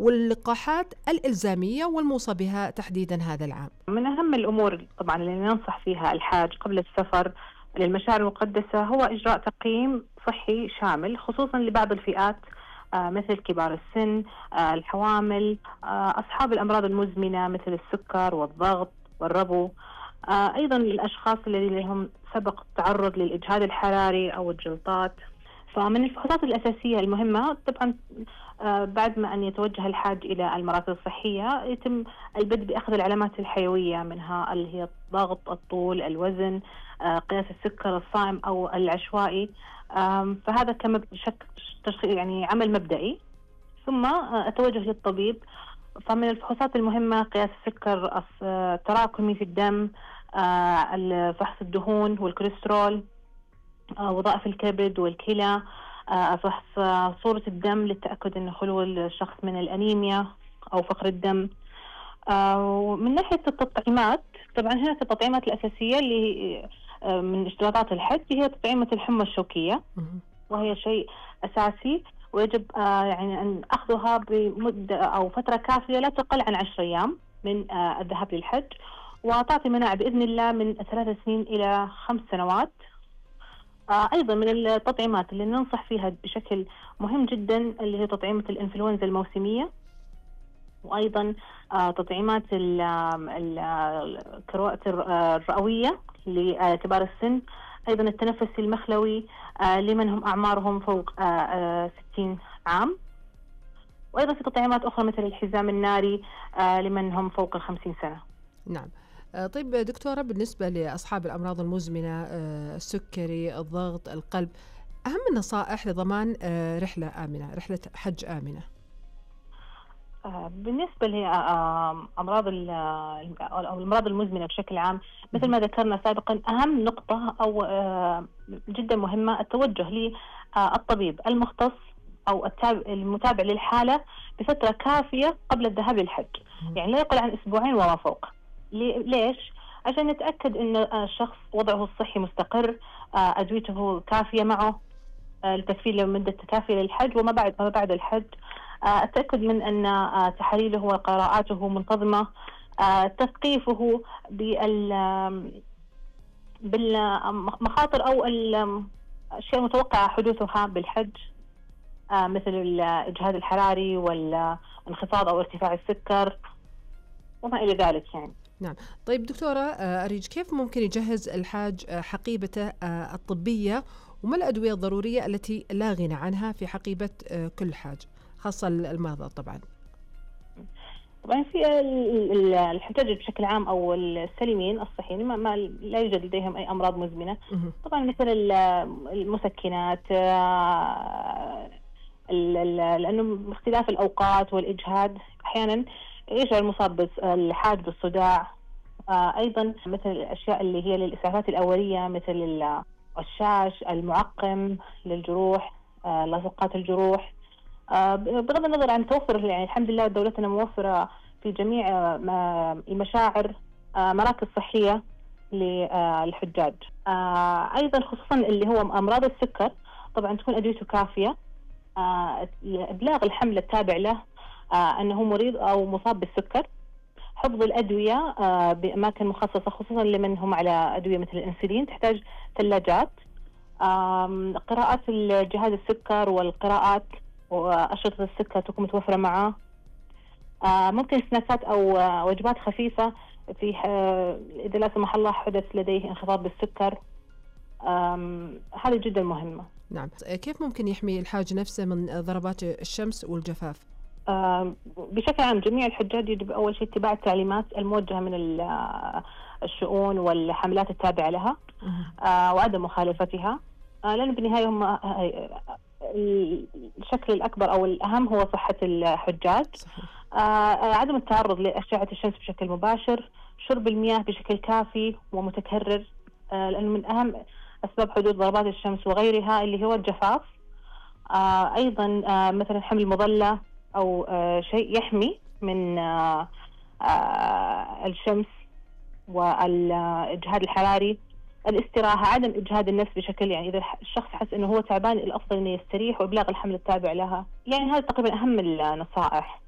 واللقاحات الإلزامية والموصى بها تحديدا هذا العام؟ من أهم الأمور طبعا اللي ننصح فيها الحاج قبل السفر للمشاعر المقدسة هو إجراء تقييم صحي شامل، خصوصا لبعض الفئات مثل كبار السن، الحوامل، أصحاب الأمراض المزمنة مثل السكر والضغط والربو، أيضا الأشخاص الذين لهم سبق التعرض للإجهاد الحراري أو الجلطات. فمن الفحوصات الأساسية المهمة طبعا بعد ما أن يتوجه الحاج إلى المراكز الصحية يتم البدء بأخذ العلامات الحيوية، منها اللي هي الضغط، الطول، الوزن، قياس السكر الصائم أو العشوائي. فهذا يعني عمل مبدئي، ثم أتوجه للطبيب. فمن الفحوصات المهمة قياس السكر التراكمي في الدم، فحص الدهون والكوليسترول، وظائف الكبد والكلى، فحص صورة الدم للتأكد أن خلو الشخص من الأنيميا أو فقر الدم. ومن ناحية التطعيمات طبعا هناك التطعيمات الأساسية اللي من اشتراطات الحج هي تطعيمة الحمى الشوكية، وهي شيء أساسي ويجب يعني أن أخذها بمدة أو فترة كافية لا تقل عن 10 أيام من الذهاب للحج، وتعطي مناعة بإذن الله من 3 سنين إلى 5 سنوات. أيضا من التطعيمات اللي ننصح فيها بشكل مهم جدا اللي هي تطعيمة الإنفلونزا الموسمية، وأيضا تطعيمات الكروات الرئوية لكبار السن، أيضا التنفس المخلوي لمن هم أعمارهم فوق 60 عام، وأيضا في تطعيمات أخرى مثل الحزام الناري لمن هم فوق 50 سنة. نعم. طيب دكتورة، بالنسبة لأصحاب الأمراض المزمنة، السكري، الضغط، القلب، أهم النصائح لضمان رحلة آمنة، رحلة حج آمنة؟ بالنسبة لأمراض أو الأمراض المزمنة بشكل عام، مثل ما ذكرنا سابقا، أهم نقطة أو جدا مهمة التوجه للطبيب المختص أو المتابع للحالة بفترة كافية قبل الذهاب للحج، يعني لا يقل عن 2 أسبوع وما فوق. ليش؟ عشان نتأكد أن الشخص وضعه الصحي مستقر، أدويته كافية معه لتكفيه لمدة كافية للحج وما بعد الحج، التأكد من أن تحاليله وقراءاته منتظمة، تثقيفه بالمخاطر أو الأشياء المتوقعة حدوثها بالحج، مثل الإجهاد الحراري والانخفاض أو ارتفاع السكر وما إلى ذلك يعني. نعم. طيب دكتورة أريج، كيف ممكن يجهز الحاج حقيبته الطبية، وما الأدوية الضرورية التي لا غنى عنها في حقيبة كل حاج، خاصة المرضى طبعا؟ طبعا في الحجاج بشكل عام أو السليمين الصحيين ما لا يوجد لديهم أي أمراض مزمنة، طبعا مثل المسكنات، لأنه اختلاف الأوقات والإجهاد أحيانا يشعر المصاب الحاج بالصداع. أيضا مثل الأشياء اللي هي للإسعافات الأولية مثل الشاش، المعقم للجروح، لصقات الجروح، بغض النظر عن توفر، يعني الحمد لله دولتنا موفرة في جميع المشاعر مراكز صحية للحجاج. أيضا خصوصا اللي هو أمراض السكر طبعا تكون أدويته كافية، إبلاغ الحمل التابع له أنه مريض أو مصاب بالسكر، حفظ الأدوية بأماكن مخصصة خصوصا لمن هم على أدوية مثل الأنسولين تحتاج ثلاجات، قراءات جهاز السكر والقراءات وأشرطة السكر تكون متوفرة معه، ممكن سناكات أو وجبات خفيفة في إذا لا سمح الله حدث لديه انخفاض بالسكر، هذه جدا مهمة. نعم. كيف ممكن يحمي الحاج نفسه من ضربات الشمس والجفاف؟ بشكل عام جميع الحجاج يجب أول شيء اتباع التعليمات الموجهة من الشؤون والحملات التابعة لها وعدم مخالفتها، لأن بالنهاية هم الشكل الأكبر أو الأهم هو صحة الحجاج. عدم التعرض لأشعة الشمس بشكل مباشر، شرب المياه بشكل كافي ومتكرر، لأنه من أهم أسباب حدوث ضربات الشمس وغيرها اللي هو الجفاف. أيضا مثلا حمل المظلة أو شيء يحمي من الشمس والإجهاد الحراري، الاستراحة، عدم إجهاد النفس بشكل، يعني إذا الشخص حس إنه هو تعبان الأفضل إنه يستريح وإبلاغ الحمل التابع لها. يعني هذا تقريبا أهم النصائح.